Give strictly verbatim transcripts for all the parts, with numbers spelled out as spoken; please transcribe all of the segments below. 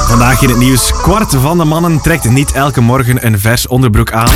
Vandaag in het nieuws. Kwart van de mannen trekt niet elke morgen een vers onderbroek aan.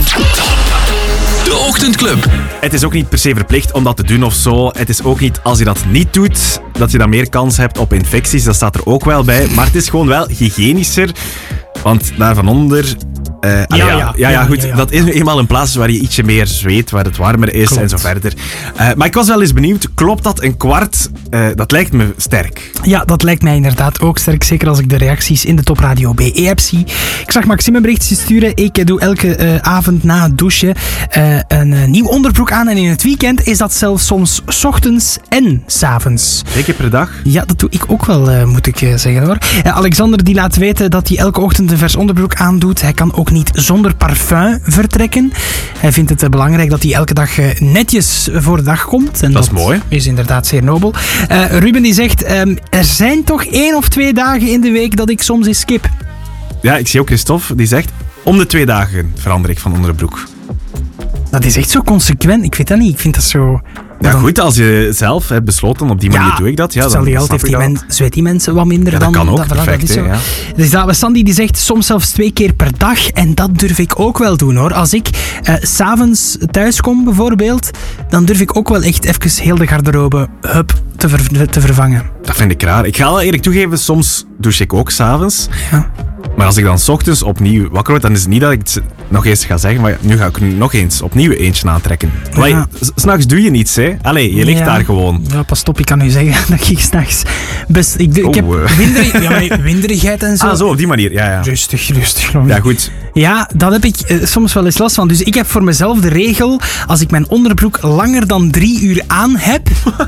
De Ochtendclub. Het is ook niet per se verplicht om dat te doen of zo. Het is ook niet als je dat niet doet, dat je dan meer kans hebt op infecties. Dat staat er ook wel bij. Maar het is gewoon wel hygiënischer. Want daar van onder... Uh, ja, ja, ja, ja, ja, goed. Ja, ja. Dat is nu eenmaal een plaats waar je ietsje meer zweet, waar het warmer is. Klopt. En zo verder. Uh, maar ik was wel eens benieuwd, klopt dat een kwart? Uh, dat lijkt me sterk. Ja, dat lijkt mij inderdaad ook sterk. Zeker als ik de reacties in de Top Radio B E-app zie. Ik zag Maxime een berichtje sturen. Ik doe elke uh, avond na het douchen uh, een uh, nieuw onderbroek aan. En in het weekend is dat zelfs soms 's ochtends en 's avonds. Twee keer per dag? Ja, dat doe ik ook wel, uh, moet ik uh, zeggen hoor. Uh, Alexander die laat weten dat hij elke ochtend een vers onderbroek aandoet. Hij kan ook niet zonder parfum vertrekken. Hij vindt het uh, belangrijk dat hij elke dag uh, netjes voor de dag komt. En dat is dat mooi. Is inderdaad zeer nobel. Uh, Ruben die zegt, um, er zijn toch één of twee dagen in de week dat ik soms eens skip. Ja, ik zie ook Christophe, die zegt, om de twee dagen verander ik van onderbroek. Dat is echt zo consequent. Ik weet dat niet. Ik vind dat zo... Ja goed, als je zelf hebt besloten, op die manier ja, doe ik dat. Ja, stel je altijd, die men, zweet die mensen wat minder ja, dan... dat kan ook, dat, perfect. Dat is zo. He, ja. Dus dat, Sandy die zegt soms zelfs twee keer per dag. En dat durf ik ook wel doen hoor. Als ik uh, 's avonds thuis kom bijvoorbeeld, dan durf ik ook wel echt even heel de garderobe hup, te, ver, te vervangen. Dat vind ik raar. Ik ga wel eerlijk toegeven, soms douche ik ook 's avonds. Ja. Maar als ik dan 's ochtends opnieuw wakker word, dan is het niet dat ik het nog eens ga zeggen, maar nu ga ik nog eens opnieuw eentje aantrekken. Ja. 'S'nachts doe je niets, hè. Allee, je ligt ja. daar gewoon. Ja, pas op, ik kan u zeggen dat ik 's nachts best... Ik, ik oh, heb uh. winderig, ja, winderigheid en zo. Ah, zo, op die manier, ja, ja. Rustig, rustig. Ja, goed. Ja, daar heb ik uh, soms wel eens last van. Dus ik heb voor mezelf de regel, als ik mijn onderbroek langer dan drie uur aan heb...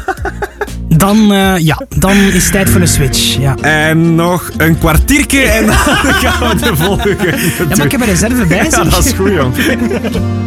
Dan, uh, ja, dan is het tijd voor een switch. Ja. En nog een kwartiertje en dan gaan we de volgende. Ja, maar ik heb een reserve bij. Ja, dat is goed, jong.